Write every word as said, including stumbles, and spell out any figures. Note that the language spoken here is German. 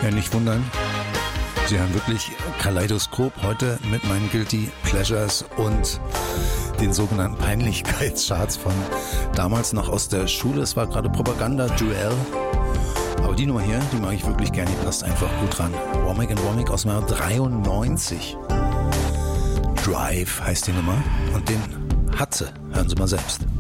Ja, nicht wundern. Sie haben wirklich Kaleidoskop heute mit meinen Guilty Pleasures und den sogenannten Peinlichkeitscharts von damals noch aus der Schule. Es war gerade Propaganda-Duell. Aber die Nummer hier, die mag ich wirklich gerne, die passt einfach gut ran. Womack and Womack aus dem Jahr dreiundneunzig. Drive heißt die Nummer und den hat sie. Hören Sie mal selbst.